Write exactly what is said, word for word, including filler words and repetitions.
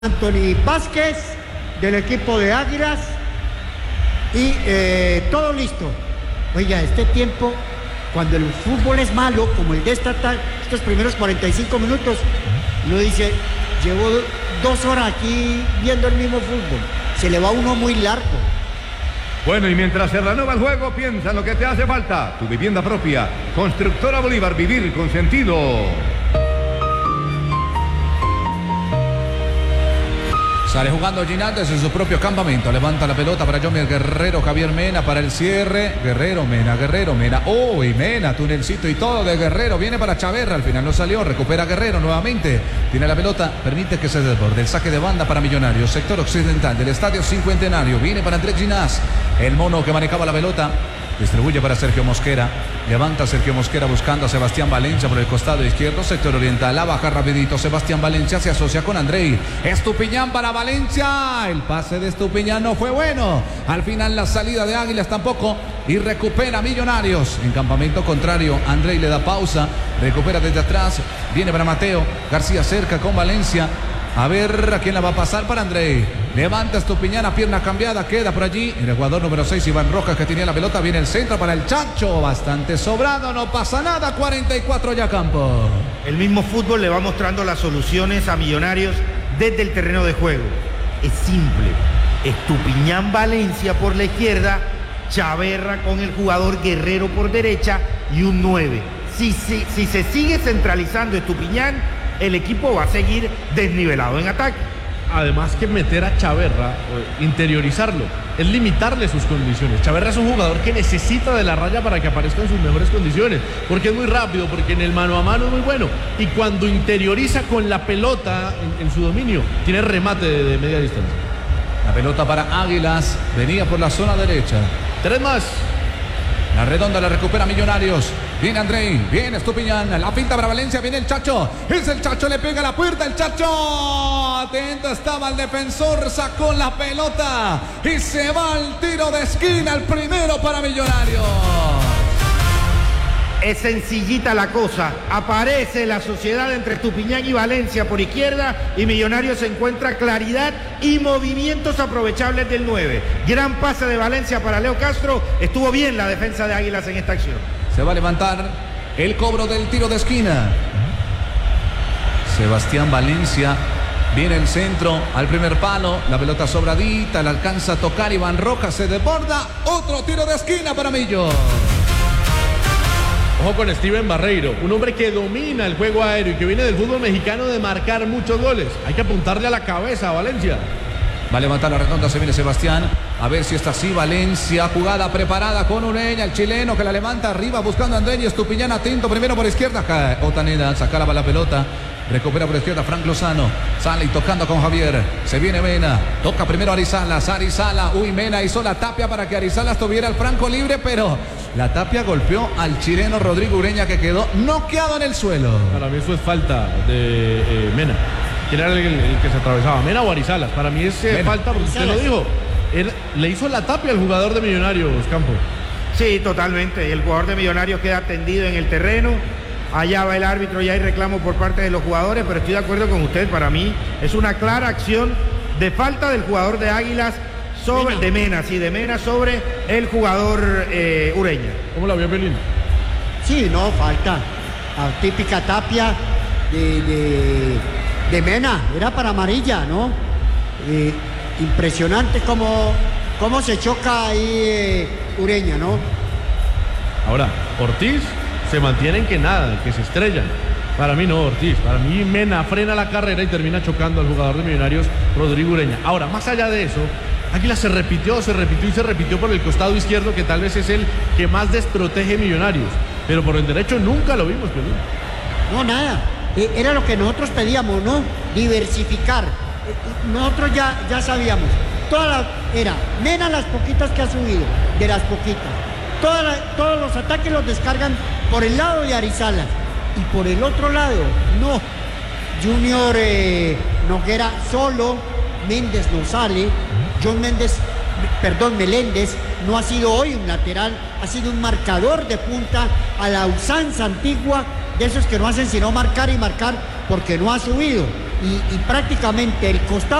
Anthony Vázquez del equipo de Águilas y eh, todo listo. Oiga, este tiempo, cuando el fútbol es malo, como el de esta tal, estos primeros cuarenta y cinco minutos, uno dice, llevo dos horas aquí viendo el mismo fútbol, se le va uno muy largo. Bueno, y mientras se renueva el juego, piensa en lo que te hace falta. Tu vivienda propia. Constructora Bolívar, vivir con sentido. Sale jugando Ginaldo en su propio campamento. Levanta la pelota para Jomer Guerrero. Javier Mena para el cierre. Guerrero, Mena, Guerrero, Mena. Oh, y Mena, tunelcito y todo de Guerrero. Viene para Chaverra. Al final no salió. Recupera Guerrero nuevamente. Tiene la pelota. Permite que se desborde. El saque de banda para Millonarios. Sector occidental del Estadio Cincuentenario. Viene para Andrés Ginás. El mono que manejaba la pelota. Distribuye para Sergio Mosquera. Levanta Sergio Mosquera buscando a Sebastián Valencia por el costado izquierdo. Sector oriental. La baja rapidito. Sebastián Valencia se asocia con Andrei. Estupiñán para Valencia. El pase de Estupiñán no fue bueno. Al final la salida de Águilas tampoco. Y recupera Millonarios. En campamento contrario. Andrei le da pausa. Recupera desde atrás. Viene para Mateo. García cerca con Valencia. A ver a quién la va a pasar para Andrei. Levanta Estupiñán a pierna cambiada. Queda por allí el jugador número seis, Iván Rojas, que tenía la pelota. Viene el centro para el Chacho. Bastante sobrado. No pasa nada. cuarenta y cuatro ya campo. El mismo fútbol le va mostrando las soluciones a Millonarios desde el terreno de juego. Es simple. Estupiñán Valencia por la izquierda. Chaverra con el jugador Guerrero por derecha. Y un nueve. Si, si, si se sigue centralizando Estupiñán, el equipo va a seguir desnivelado en ataque. Además que meter a Chaverra, interiorizarlo, es limitarle sus condiciones. Chaverra es un jugador que necesita de la raya para que aparezca en sus mejores condiciones, porque es muy rápido, porque en el mano a mano es muy bueno, y cuando interioriza con la pelota en, en su dominio, tiene remate de, de media distancia. La pelota para Águilas, venía por la zona derecha. Tres más. La redonda la recupera Millonarios. Viene Andrei, viene Estupiñán. La pinta para Valencia, viene el Chacho. Es el Chacho, le pega a la puerta el Chacho. Atento estaba el defensor, sacó la pelota y se va al tiro de esquina, el primero para Millonarios. Es sencillita la cosa. Aparece la sociedad entre Estupiñán y Valencia por izquierda y Millonarios encuentra claridad y movimientos aprovechables del nueve. Gran pase de Valencia para Leo Castro. Estuvo bien la defensa de Águilas en esta acción. Se va a levantar el cobro del tiro de esquina. Sebastián Valencia. Viene el centro al primer palo. La pelota sobradita. La alcanza a tocar Iván Rojas. Se desborda. Otro tiro de esquina para Millo. Ojo con Steven Barreiro, un hombre que domina el juego aéreo y que viene del fútbol mexicano de marcar muchos goles. Hay que apuntarle a la cabeza a Valencia. Va a levantar la redonda, se viene Sebastián. A ver si está así Valencia. Jugada preparada con Ureña, el chileno que la levanta arriba buscando a Andrés y Estupiñán atento primero por izquierda. Otaneda saca la pelota. Recupera por izquierda Frank Lozano. Sale y tocando con Javier. Se viene Mena. Toca primero Arizalas. Arizala. Uy, Mena hizo la tapia para que Arizalas tuviera el franco libre, pero la tapia golpeó al chileno Rodrigo Ureña, que quedó noqueado en el suelo. Para mí eso es falta de eh, Mena. ¿Quién era el, el, el que se atravesaba? ¿Mena o Arizalas? Para mí es eh, falta, porque usted lo dijo. Él, le hizo la tapia al jugador de Millonarios, Campo. Sí, totalmente. El jugador de Millonarios queda tendido en el terreno. Allá va el árbitro, ya hay reclamo por parte de los jugadores, pero estoy de acuerdo con usted. Para mí es una clara acción de falta del jugador de Águilas sobre, de Mena, sí, de Mena sobre el jugador eh, Ureña. ¿Cómo la vio Pelín? Sí, no, falta. La típica tapia de, de, de Mena, era para amarilla, ¿no? Eh, impresionante cómo, cómo se choca ahí eh, Ureña, ¿no? Ahora, Ortiz se mantienen que nada, que se estrellan. Para mí no, Ortiz. Para mí Mena frena la carrera y termina chocando al jugador de Millonarios, Rodrigo Ureña. Ahora, más allá de eso, Águila se repitió, se repitió y se repitió por el costado izquierdo, que tal vez es el que más desprotege Millonarios. Pero por el derecho nunca lo vimos, Pelín. No, nada. Era lo que nosotros pedíamos, ¿no? Diversificar. Nosotros ya, ya sabíamos. Toda la, era Mena las poquitas que ha subido, de las poquitas. Toda la, todos los ataques los descargan por el lado de Arizalas. Y por el otro lado, no. Junior eh, Noguera solo. Méndez no sale. John Méndez, perdón, Meléndez no ha sido hoy un lateral. Ha sido un marcador de punta a la usanza antigua de esos que no hacen sino marcar y marcar porque no ha subido. y, y prácticamente el costado